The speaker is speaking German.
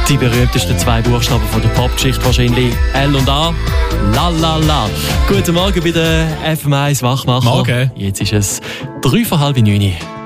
Die berühmtesten 2 Buchstaben von der Popgeschichte wahrscheinlich. L und A. La la la. Guten Morgen bei der FM1 Wachmacher. Morgen. Jetzt ist es 8:03.